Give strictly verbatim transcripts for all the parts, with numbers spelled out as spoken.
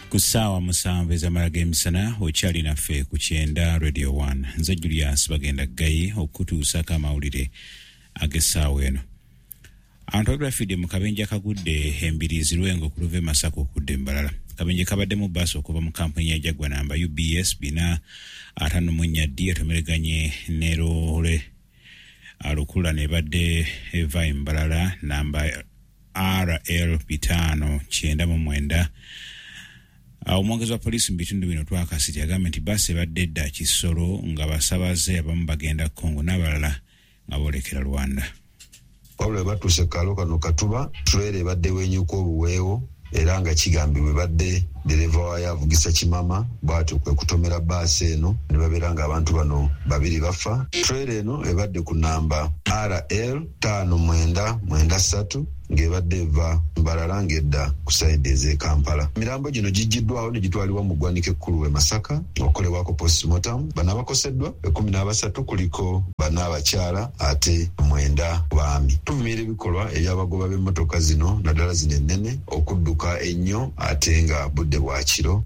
Kusawa musanvu ez'amalaga emisana okyali naffe ku Kyenda Radio one. Nze Julius bagenda gayi okutuusako amawulire ag'essaawa eno. Abantu abafidde mu kabenje akagudde Embirizi Lwengo ku Luve Masako okudde Mbalala. Kabenje kabadde mu bbaasi okuva mu kampuni ya Jagwa namba U B S bina atano mu nnya D etomereganye ne Lole alukula ne badde eva Mbalala namba R L bitano kyenda mu mwenda. Omwongezi wa poliisi mu bitundu bino twakasiti agamba nti bbaasi ebadde edda Kisoro nga basabaze abamu bagenda Kongo n'abalala nga boolekera Rwanda. Wabula batuuse kalo kano Katuba tulere badde wenyuka obuweewo era nga kigambibwe badde dereva wayo avugisa kimama bw'atyo kwe kutomera bbaasi eno ne babeera nga abantu bano babiri bafa. Tulere eno ebadde ku namba R L tano mwenda mwenda ssatu ng'ebadde eva Mbalala ng'edda ku sayidi ez'e Kampala. Mirambo gino gijjiddwawo ne gitwalibwa mu ggwanika ekkulu e Masaka okukolebwako postmortem. Bano abakoseddwa ekkumi n'abasatu kuliko bana abakyala ate mwenda baami. Tuvumirira ebikolwa eby'abagoba b'emmotoka zino naddala zino ennene okudduka ennyo ate nga budde bwa kiro.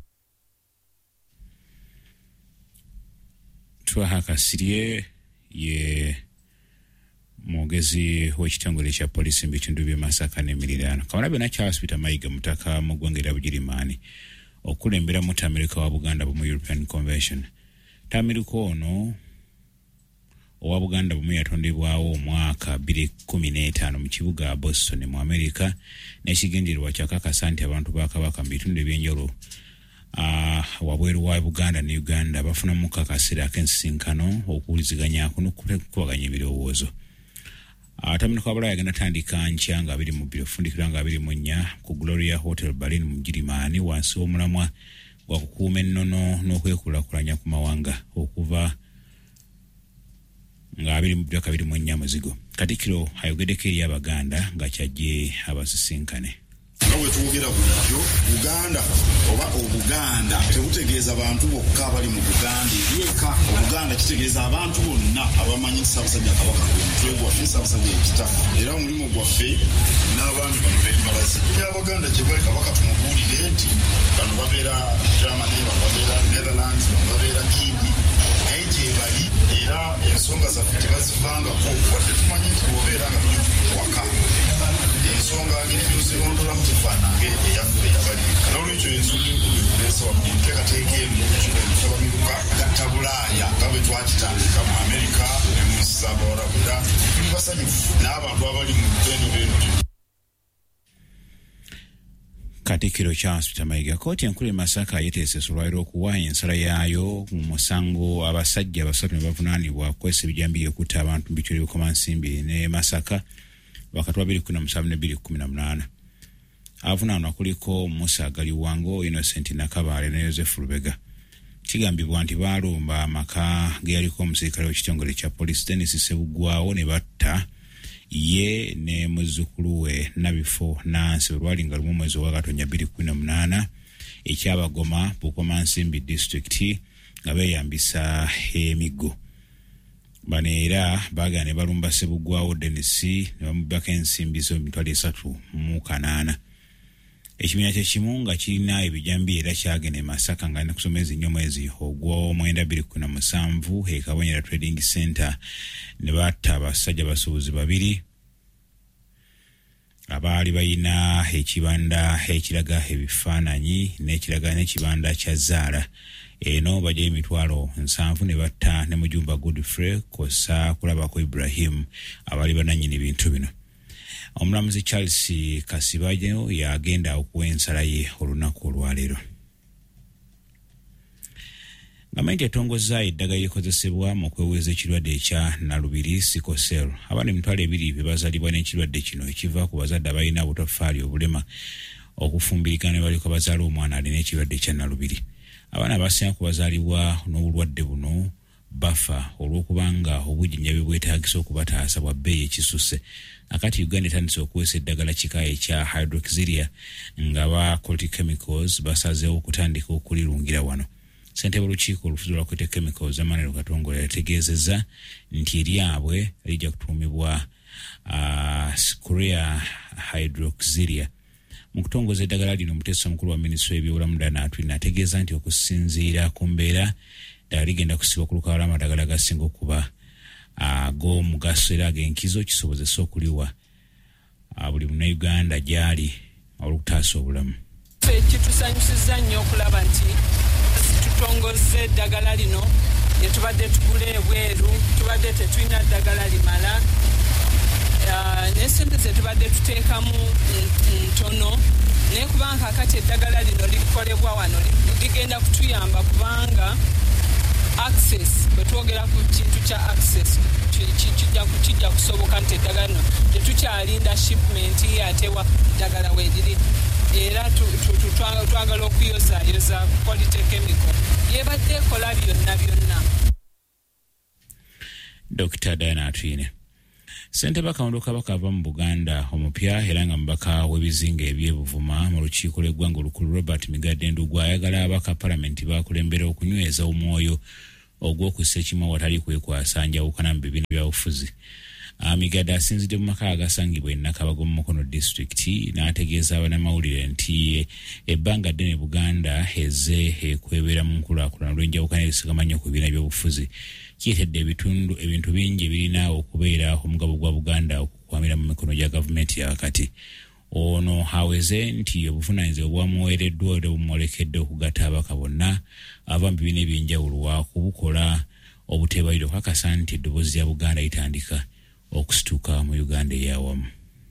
Twahakasirye ye mwogezi w'ekitongole kya poliisi mu bitundu by'e Masaka n'emiriraano. Kamalabyonna Charles Peter Mayiga mutaka mu ggwanga erya Bugirimaani okulembera mu Tamirika wa Buganda mu European Convention. Tamirika ono owa Buganda bumu yatondebwawo omwaka bbiri kkumi n'etaano mu kibuga Boston mu Amerika n'ekigendererwa kyakakasa nti abantu ba Kabaka mu bitundu eby'enjawulo uh, wabweru wa Buganda ne Uganda bafunamu kakasira ak'ensisinkano okuwuliziganyako n'okukubaganya ebirowoozo. Tamirika wa Bulaya agenda tandika nkya nga abiri mu bbiri fundikira nga abiri mu nnya ku Gloria Hotel Berlin mu Bugirimaani wansi w'omulamwa gwa kukuuma ennono n'okwekulaakulanya ku mawanga okuva nga abiri mu bbiri kabiri mu nnya muzigo. Katikkiro ayogeddeko eri Abaganda nga kyajje abasisinkane. Nawe tuwogera bulijjo Buganda oba Obuganda tebutegeeza abantu bokka abali mu Buganda yeka. Obuganda kitegeeza abantu bonna abamanyi Ssaabasajja Kabaka omutwe gwaffe Ssaabasajja ekitafu era omulimu gwaffe n'abaami bano b'embalazi. Abaganda gye bali Kabaka tumubuulire nti bano babeera Germany, bano babeera Netherlands, bano babeera Kindi naye gye bali era ensonga zaffe tebazivangako wadde tumanyi nti bw'obeera nga tuli waka ensonga ng'ebyozirondolamu tefaanange eyaffe yabalika. N'olwekyo ensonga enkulu ekuleesa wamu enteekateeka emu ekibamiruka gatta Bulaaya nga bwe twakitandika mu Amerika ne mu nsi z'Abawarabu era tuli basanyufu n'abantu abali mu ttendo beno. Katikkiro Charles Peter Mayiga. Kkooti enkulu e Masaka yeteesesa olwaliro okuwaayo ensala yaayo mu musango abasajja basatu ne bavunaanibwa kwesa ebijambiya okutta abantu mu bitundu by'Ekkomansimbi ne Masaka wakati wa bbiri kkumi na musanvu ne bbiri kkumi na munaana. Avunaanwa kuliko Musa Galiwango, Innocent Nakabaale ne Joseph Lubega. Kigambibwa nti baalumba amaka ge yaliko omusirikale w'ekitongole kya poliisi Dennis Sebugwawo ne batta ye ne muzzukulu we Nabifo Nansi olwali nga lumu mwezi wa Gatonnya bbiri kkumi na munaana ekyabagoma Bukomansimbi District nga beeyambisa emiggo. Bano era baagala ne balumba Sebugwawo Dennis ne bamubbako ensimbi z'emitwalo esatu mu kanaana. Ekibiina kye kimu nga kirina ebijambi era kyagenda e Masaka nga alina kusoma ezinnya omwezi ogw'omwenda bbiri kkumi na musanvu e Kabonyera Trading Center ne batta abasajja basuubuzi babiri abaali balina ekibanda ekiraga ebifaananyi n'ekiraga n'ekibanda kya Zaala. Eno bajja emitwalo nsanvu ne batta ne Mujumba Godfrey kosa kulabako Ibrahim abali bananyini bintu bino. Omulamuzi Charles Kasibajo yagenda okuwa ensala ye olunaku olwaleero. Gavumenti etongozza eddagala erikozesebwa mu kweweeza ekirwadde ekya Nalubiri Sickle abaana emitwalo ebiri be bazaalibwa n'ekirwadde kino ekiva ku bazadde abalina obutaffaali obulema okufumbirigana ne baliko bazaala omwana alina ekirwadde ekya Nalubiri. Abaana abasinga ku bazaalibwa n'obulwadde buno bafa olw'okubanga obujjanjabi bwetaagisa okubataasa bwa bbeeyi ekisusse. Akati Uganda etandise okuweesa eddagala kika ekya hydroxyurea nga ba Quality Chemicals basazeewo okutandika okulirungira wano. Ssentebe w'olukiiko olufuzi lwa Quality Chemicals Emmanuel Katongola yategeezezza nti eryabwe lijja kutuumibwa uh, Korea hydroxyurea Mu kutongoza eddagala lino omuteesa omukulu wa minisitule y'ebyobulamu Diana Atwine ategeeza nti okusinziira ku mbeera ddala ligenda kusibwa ku lukalala amadagala gasinga okuba ag'omugaso era ag'enkizo kisobozesa okuliwa buli munnayuganda gy'ali olw'okutaasa obulamu. Kitusanyusiza nnyo okulaba nti tutongoze eddagala lino ne tubadde tugula ebweru, tubadde tetulina ddagala limala, n'essente ze tubadde tuteekamu ntono, naye kubanga kakati eddagala lino likolebwa wano ligenda kutuyamba kubanga access, bwe twogera ku kintu kya access kijja kusoboka nti eddagala lino tetukyalinda shipment yatewa eddagala weeriri, era twagala okuyozaayoza quality chemical yebadde ekola byonna byonna. Doctor Diana Atwine. Ssentebe Kawondo Kabaka ava mu Buganda omupya era nga mubaka w'ebizinga eby'ebuvuma mu lukiiko lw'eggwanga olukulu Robert Migadde Ndugwa ayagala abaka palamenti bakulembera okunyweza omwoyo ogw'okussa ekimu awatali kwekwasa njawukana mu bibiina byabufuzi. Migadde asinzidde mu maka agasangibwa e Nakabago mu Mukono disitulikiti n'ategeeza bannamawulire nti ebbanga ddene Buganda eze ekwebera mu nkulaakulana olw'enjawukana erisigamanya ku bibiina by'obufuzi. Kiretedde ebitundu ebintu bingi ebirina okubeera omugabo gwa Buganda okukwamira mu mikono gya gavumenti ya wakati. Ono aweze nti obuvunaanyizibwa bwamuweereddwa era bumwolekedde okugatta abaka bonna ava mu bibiina eby'enjawulo wakubukola obuteebalire okukakasa nti eddoboozi lya Buganda litandika okusituka mu Uganda ey'awamu.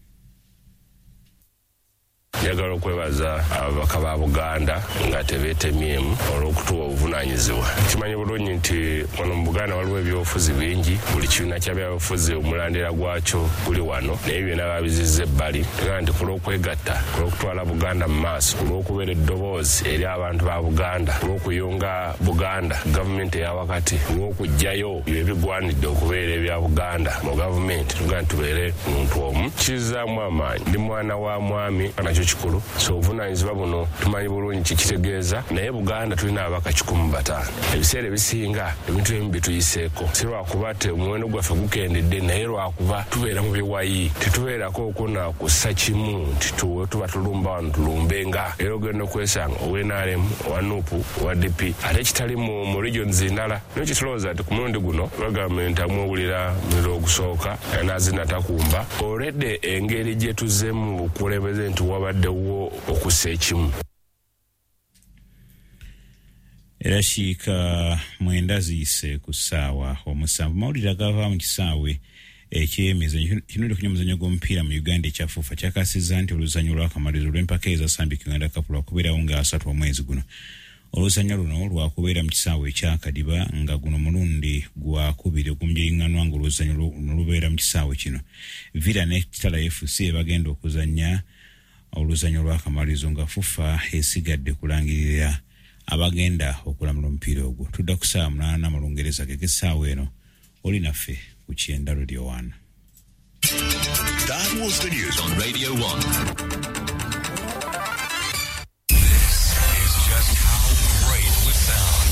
Njagala okwebaza ababaka ba Buganda nga tebeetemyemu olw'okutuwa obuvunaanyizibwa. Kimanyi bulungi nti wano mu Buganda waliwo ebyobufuzi bingi, buli kibiina kya byabufuzi omulandira gwakyo guli wano, naye byonna babizizza ebbali. Era nti ku lw'okwegatta, ku lw'okutwala Buganda mu maaso, ku lw'okubeera eddoboozi eri abantu ba Buganda, ku lw'okuyunga Buganda gavumenti eya wakati, ku lw'okuggyayo ebigwanidde okubeera ebya Buganda mu gavumenti, tugaa nti tubeere muntu omu. Kizzaamu amaanyi. Ndi mwana wa mwami nakyo kikulu, so obuvunaanyizibwa buno tumanyi bulungi kikitegeeza, naye Buganda tulina ababaka kikumi bataano. Ebiseera ebisinga ebintu ebimu bituyiseeko, si lwakuba te omuwendo gwaffe gukendedde, naye lwakuba tubeera mu biwayi, tetubeerako okuna kussa kimu nti tuba tulumba wano tulumbenga, era ogenda okwesanga owa N R M, owa N U P, owa D P, ate kitali mu regions endala. Naye kitulowooza nti ku mulundi guno gavumenti amwewulira muliro ogusooka n'azina takumba, olwedde engeri gye tuzzeemu bukulembeze nti wabaddewo okussa ekimu. Era kiika mwenda ziyise ku ssaawa omusanvu. Mawulire agava mu kisaawe ekyemizannyo kinudde kunya omuzannyo gw'omupiira mu Uganda ekyafuufa kyakasizza nti oluzannyo lw'akamalirizo lw'empaka eza Stanbic Uganda Cup lwakubeerawo nga asatu omwezi guno. Oluzannyo luno lwakubeera mu kisaawe ekyakadiba nga guno mulundi gwakubiri ogw'omujiriŋŋanwa nga oluzannyo luno lubeera mu kisaawe kino. Villa ne Kitala F C bagenda okuzannya oluzannyo lw'akamalirizo nga FUFA esigadde kulangirira abagenda okulamula omupiira ogwo. Tudda ku ssaawa munaana mu Lungereza gege essaawa eno oli naffe ku Kyenda Radio one. That was the news on Radio one.